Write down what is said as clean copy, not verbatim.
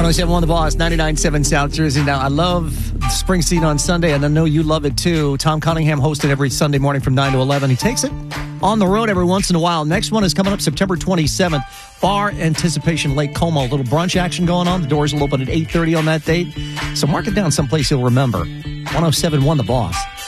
107.1 The Boss, 99.7 South Jersey. Now, I love Springsteen on Sunday, and I know you love it too. Tom Cunningham hosted every Sunday morning from 9 to 11. He takes it on the road every once in a while. Next one is coming up September 27th. Bar Anticipation Lake Como. A little brunch action going on. The doors will open at 8:30 on that date. So mark it down someplace you'll remember. 107.1 The Boss.